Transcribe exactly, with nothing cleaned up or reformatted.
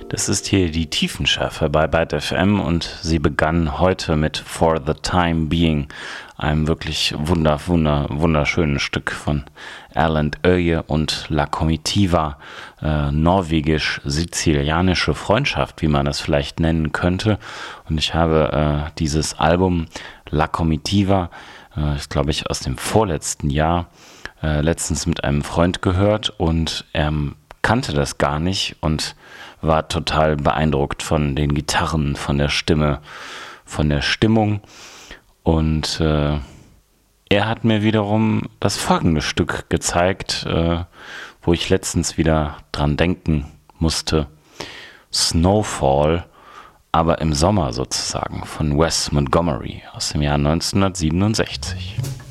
Das ist hier die Tiefenschärfe bei Byte F M und sie begann heute mit For the Time Being, einem wirklich wunder, wunder, wunderschönen Stück von Erlend Øye und La Comitiva, äh, norwegisch-sizilianische Freundschaft, wie man das vielleicht nennen könnte. Und ich habe äh, dieses Album La Comitiva, äh, ist glaube ich aus dem vorletzten Jahr, äh, letztens mit einem Freund gehört und er kannte das gar nicht und war total beeindruckt von den Gitarren, von der Stimme, von der Stimmung. Und äh, er hat mir wiederum das folgende Stück gezeigt, äh, wo ich letztens wieder dran denken musste. Snowfall, aber im Sommer sozusagen, von Wes Montgomery aus dem Jahr neunzehnhundertsiebenundsechzig.